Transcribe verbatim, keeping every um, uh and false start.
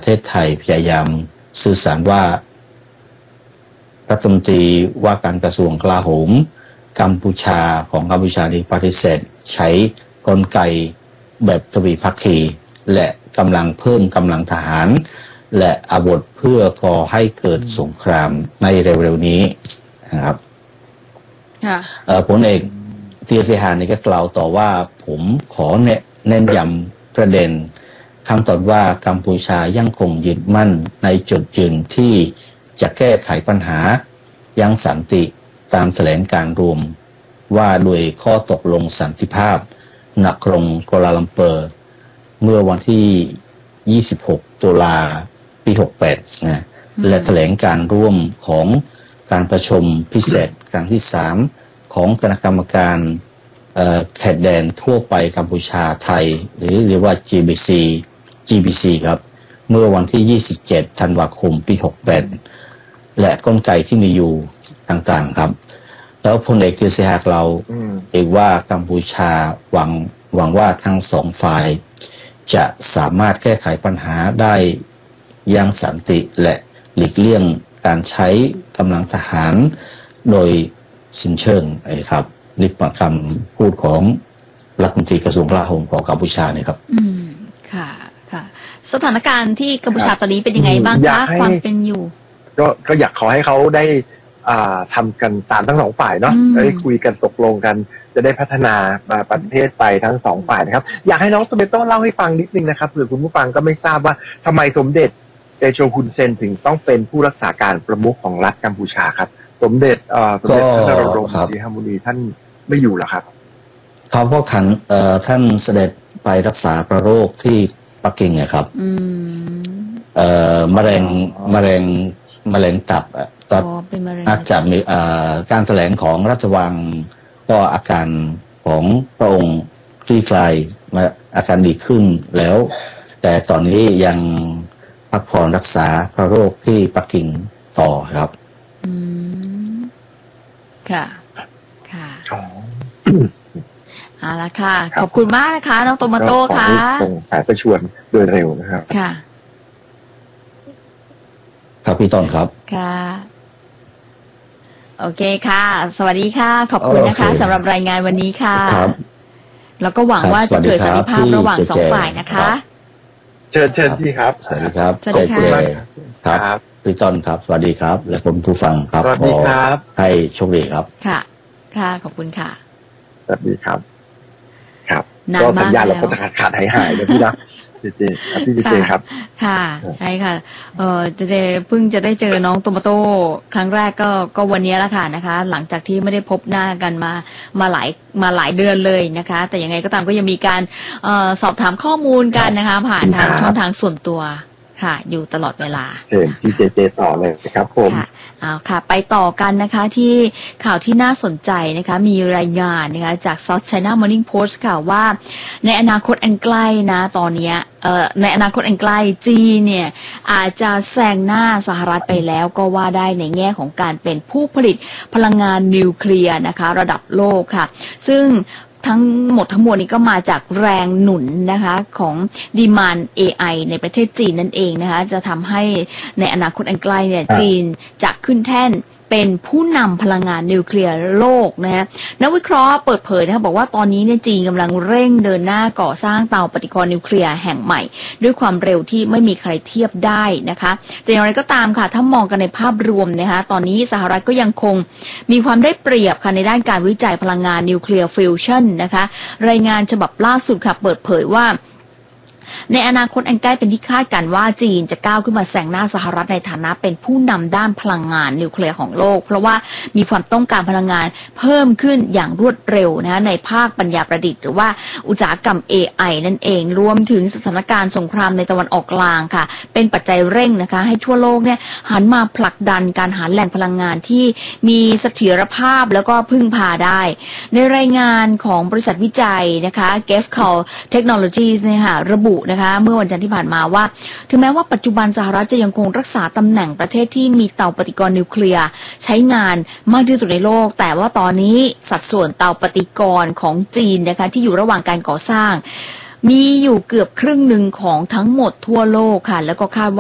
ศไทยพยายามสื่อสารว่ารัฐมนตรีว่าการกระทรวงกลาโหมกัมพูชาของกัมพูชาได้ปฏิเสธใช้กลไกแบบทวีภักคีและกำลังเพิ่มกำลังทหารและอาวุธเพื่อก่อให้เกิดสงครามในเร็วๆนี้นะครับผลเอกเตียเสหานี่ก็กล่าวต่อว่าผมขอเน้นย้ำประเด็นคำตอบว่ากัมพูชายังคงยึดมั่นในจุดยืนที่จะแก้ไขปัญหายังสันติตามแถลงการรวมว่าโดยข้อตกลงสันติภาพณกรุงกัวลาลัมเปอร์เมื่อวันที่ยี่สิบหกตุลาปีหกสิบแปดนะและแถลงการร่วมของการประชุมพิเศษครั้งที่สามของคณะกรรมการแขกแดนทั่วไปกัมพูชาไทยหรือเรียกว่า จี บี ซี จี บี ซี ครับเมื่อวันที่ยี่สิบเจ็ดธันวาคมปีหกสิบแปดและกลไกที่มีอยู่ต่างๆครับแล้วพลเอกเตียเสหาเราเอกว่ากัมพูชาหวังหวังว่าทั้งสองฝ่ายจะสามารถแก้ไขปัญหาได้อย่างสันติและหลีกเลี่ยงการใช้กำลังทหารโดยสิ้นเชิงนะครับนี่เป็นคำพูดของรัฐมนตรีกระทรวงกลาโหมของกัมพูชาเนี่ยครับอืมค่ะค่ะสถานการณ์ที่กัมพูชาตอนนี้เป็นยังไงบ้างคะความเป็นอยู่ก็ก็อยากขอให้เขาได้อ่าทำกันตามทั้งสองฝ่ายเนาะได้คุยกันตกลงกันจะได้พัฒนาประเทศไปทั้งสองฝ่ายนะครับอยากให้น้องสมเด็จโตเล่าให้ฟังนิดนึงนะครับเผื่อคุณผู้ฟังก็ไม่ทราบว่าทำไมสมเด็จเตโชฮุนเซนถึงต้องเป็นผู้รักษาการประมุขของรัฐกัมพูชาครับสมเด็จเอ่อสมเด็จพระนรงค์ศรีหมุนีท่านไม่อยู่หรอครับเขาเพราะท่านเอ่อท่านเสด็จไปรักษาพระโรคที่ปักกิ่งไงครับเอ่อมะเร็งมะเร็งมะเร็งตับอ่ะตอนอาจจะมีการแถลงของราชวังก็อาการของพระองค์คลี่คลายมาอาการดีขึ้นแล้วแต่ตอนนี้ยังพักผ่อนรักษาพระโรคที่ปักกิ่งต่อครับอืมค่ะค่ะเอาละค่ะขอบคุณมากนะคะน้องโตมาโต้ค่ะส่งสายประชวนโดยเร็วนะครับค่ะครับพี่ต้นครับค่ะโอเคค่ะสวัสดีค่ะขอบคุณนะคะสำหรับรายงานวันนี้ค่ะแล้วก็หวังว่าจะเกิดสันติภาพระหว่างสองฝ่ายนะคะเชิญเชิญพี่ครับสวัสดีครับสวัสดีค่ะครับพี่ต้นครับสวัสดีครับและผมผู้ฟังครับสวัสดีครับให้โชคดีครับค่ะค่ะขอบคุณค่ะสวัสดีครับครับก็สัญญาณเราก็จะขาดขาดหายหายเลยพี่นะเจเจพี่เจเจครับค่ะใช่ค่ะเออเจเจเพิ่งจะได้เจอน้องโตมาโต้ครั้งแรกก็ก็วันนี้แล้วค่ะนะคะหลังจากที่ไม่ได้พบหน้ากันมามาหลายมาหลายเดือนเลยนะคะแต่ยังไงก็ตามก็ยังมีการเอ่อสอบถามข้อมูลกันนะคะผ่านทางช่องทางส่วนตัวค่ะอยู่ตลอดเวลาเชิญพี่เจเจต่อเลยครับผมค่ะเอาค่ะไปต่อกันนะคะที่ข่าวที่น่าสนใจนะคะมีรายงานนะคะจาก South China Morning Post ค่ะว่าในอนาคตอันใกล้นะตอนนี้เอ่อในอนาคตอันใกล้จีนเนี่ยอาจจะแซงหน้าสหรัฐไปแล้วก็ว่าได้ในแง่ของการเป็นผู้ผลิตพลังงานนิวเคลียร์นะคะระดับโลกค่ะซึ่งทั้งหมดทั้งมวลนี้ก็มาจากแรงหนุนนะคะของดีมานด์ เอ ไอ ในประเทศจีนนั่นเองนะคะจะทำให้ในอนาคตอันใกล้เนี่ยจีนจะขึ้นแท่นเป็นผู้นำพลังงานนิวเคลียร์โลกนะฮะนักวิเคราะห์เปิดเผยนะคะบอกว่าตอนนี้เนี่ยจีนกำลังเร่งเดินหน้าก่อสร้างเตาปฏิกรณ์นิวเคลียร์แห่งใหม่ด้วยความเร็วที่ไม่มีใครเทียบได้นะคะแต่อย่างไรก็ตามค่ะถ้ามองกันในภาพรวมนะคะตอนนี้สหรัฐก็ยังคงมีความได้เปรียบค่ะในด้านการวิจัยพลังงานนิวเคลียร์ฟิวชั่นนะคะรายงานฉบับล่าสุดค่ะเปิดเผยว่าในอนาคตอันใกล้เป็นที่คาดกันว่าจีนจะก้าวขึ้นมาแซงหน้าสหรัฐในฐานะเป็นผู้นำด้านพลังงานนิวเคลียร์ของโลกเพราะว่ามีความต้องการพลังงานเพิ่มขึ้นอย่างรวดเร็วนะในภาคปัญญาประดิษฐ์หรือว่าอุตสาหกรรม เอ ไอ นั่นเองรวมถึงสถานการณ์สงครามในตะวันออกกลางค่ะเป็นปัจจัยเร่งนะคะให้ทั่วโลกเนี่ยหันมาผลักดันการหาแหล่งพลังงานที่มีเสถียรภาพแล้วก็พึ่งพาได้ในรายงานของบริษัทวิจัยนะคะ เกฟ คอล Technologies เนี่ยค่ะระบุนะคะเมื่อวันจันทร์ที่ผ่านมาว่าถึงแม้ว่าปัจจุบันสหรัฐจะยังคงรักษาตำแหน่งประเทศที่มีเตาปฏิกรณ์นิวเคลียร์ใช้งานมากที่สุดในโลกแต่ว่าตอนนี้สัดส่วนเตาปฏิกรณ์ของจีนนะคะที่อยู่ระหว่างการก่อสร้างมีอยู่เกือบครึ่งหนึ่งของทั้งหมดทั่วโลกค่ะแล้วก็คาดว่า